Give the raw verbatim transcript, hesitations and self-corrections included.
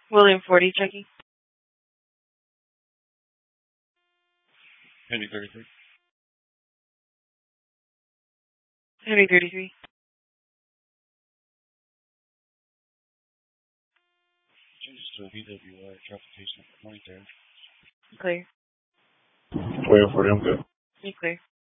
William forty, checking. Henry thirty-three. Henry thirty-three. Changes to a V W I transportation at twenty-third. Clear. William forty, I'm good. You clear.